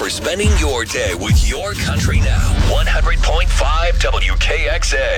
for spending your day with your country now. 100.5 WKXN.